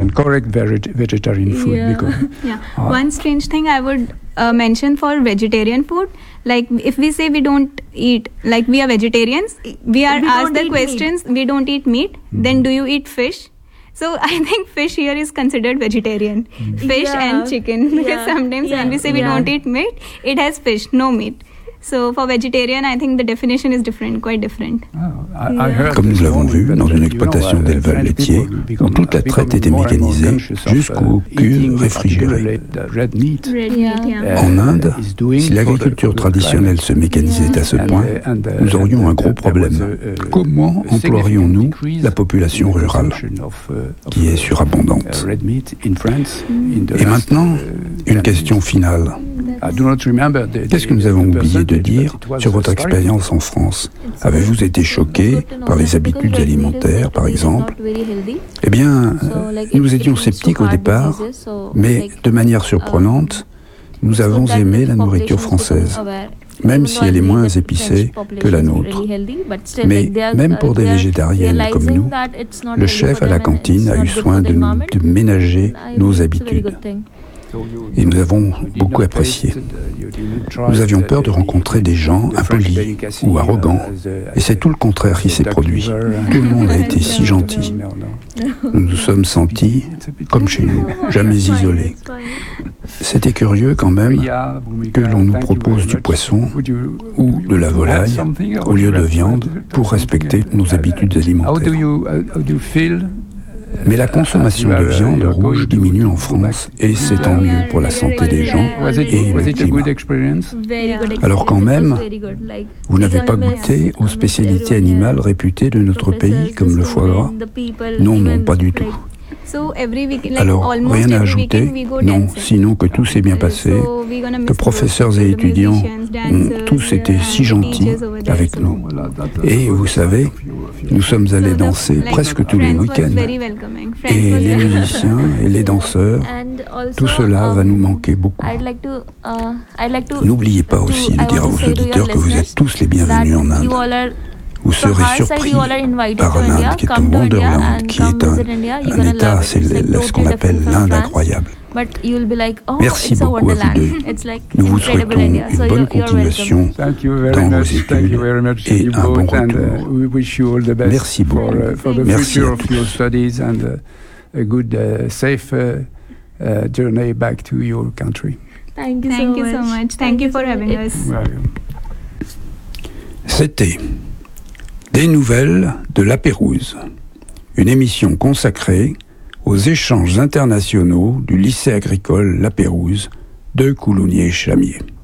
and correct vegetarian food. One strange thing I would mention for vegetarian food, like if we say we don't eat, like we are vegetarians, we are asked the questions, we don't eat meat, then do you eat fish? So I think fish here is considered vegetarian. Fish and chicken, because sometimes when we say we don't eat meat, it has fish, no meat. So for vegetarian, I think the definition is different, quite different. Comme nous l'avons vu dans une exploitation d'élevage laitier où toute la traite était mécanisée jusqu'aux cures réfrigérées. En Inde, si l'agriculture traditionnelle se mécanisait à ce point, nous aurions un gros problème. Comment emploierions-nous la population rurale, qui est surabondante? Et maintenant, une question finale. Qu'est-ce que nous avons oublié de dire sur votre expérience en France? Avez-vous été choqué par les habitudes alimentaires, par exemple? Eh bien, nous étions sceptiques au départ, mais de manière surprenante, nous avons aimé la nourriture française, même si elle est moins épicée que la nôtre. Mais même pour des végétariennes comme nous, le chef à la cantine a eu soin de ménager nos habitudes. Et nous avons beaucoup apprécié. Nous avions peur de rencontrer des gens impolis ou arrogants, et c'est tout le contraire qui s'est produit. Tout le monde a été si gentil. Nous nous sommes sentis comme chez nous, jamais isolés. C'était curieux quand même que l'on nous propose du poisson ou de la volaille au lieu de viande pour respecter nos habitudes alimentaires. Mais la consommation de viande rouge diminue en France et c'est tant mieux pour la santé des gens et le climat. Alors quand même, vous n'avez pas goûté aux spécialités animales réputées de notre pays comme le foie gras? Non, pas du tout. Alors, rien à ajouter? Non, sinon que tout s'est bien passé, que professeurs et étudiants ont tous été si gentils avec nous. Et vous savez, nous sommes allés danser presque tous les week-ends. Et les musiciens et les danseurs, tout cela va nous manquer beaucoup. N'oubliez pas aussi de dire à vos auditeurs que vous êtes tous les bienvenus en Inde. Vous serez surpris par l'Inde, qui est un Wonderland, qui est un État, c'est ce qu'on appelle l'Inde incroyable. Merci beaucoup à vous deux. Nous vous souhaitons une bonne continuation dans vos études et un bon retour. Merci beaucoup. Merci à tous. Thank you so much. Thank you for having us. C'était Des nouvelles de La Pérouse, une émission consacrée aux échanges internationaux du lycée agricole La Pérouse de Coulommiers-Chamiers.